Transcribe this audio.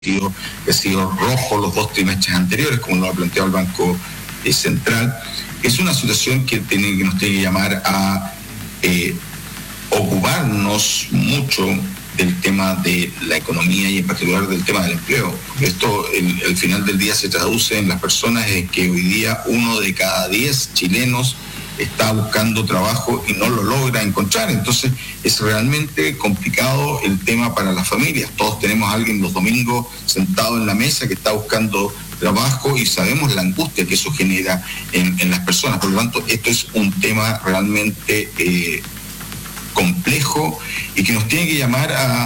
que ha sido rojo los 2 trimestres anteriores, como lo ha planteado el Banco Central. Es una situación que nos tiene que llamar a ocuparnos mucho del tema de la economía y en particular del tema del empleo. Esto, al final del día, se traduce en las personas en que hoy día 1 de cada 10 chilenos está buscando trabajo y no lo logra encontrar. Entonces es realmente complicado el tema para las familias. Todos tenemos a alguien los domingos sentado en la mesa que está buscando trabajo y sabemos la angustia que eso genera en las personas. Por lo tanto, esto es un tema realmente complejo y que nos tiene que llamar a